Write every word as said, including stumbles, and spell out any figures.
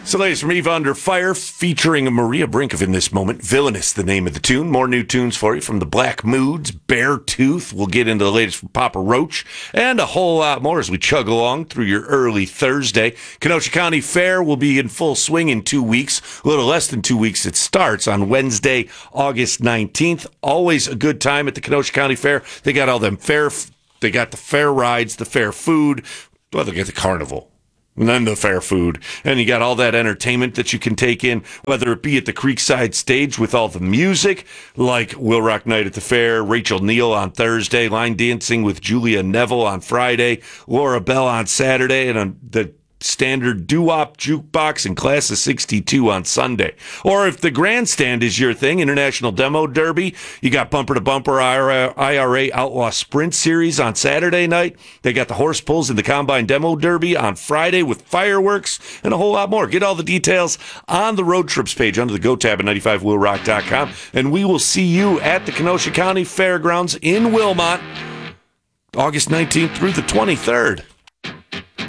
So, ladies, from Eva Under Fire, featuring Maria Brinkov in this moment. Villainous, the name of the tune. More new tunes for you from the Black Moods, Bear Tooth. We'll get into the latest from Papa Roach and a whole lot more as we chug along through your early Thursday. Kenosha County Fair will be in full swing in two weeks. A little less than two weeks. It starts on Wednesday, August nineteenth. Always a good time at the Kenosha County Fair. They got all them fair, they got the fair rides, the fair food. Well, they got the carnival. And then the fair food. And you got all that entertainment that you can take in, whether it be at the Creekside stage with all the music, like Will Rock Night at the Fair, Rachel Neal on Thursday, line dancing with Julia Neville on Friday, Laura Bell on Saturday, and on the standard doo-wop jukebox and class of sixty-two on Sunday. Or if the grandstand is your thing, International Demo Derby, you got Bumper to Bumper I R A Outlaw Sprint Series on Saturday night. They got the horse pulls in the Combine Demo Derby on Friday with fireworks and a whole lot more. Get all the details on the road trips page under the Go tab at ninety-five will rock dot com. And we will see you at the Kenosha County Fairgrounds in Wilmot, August nineteenth through the twenty-third.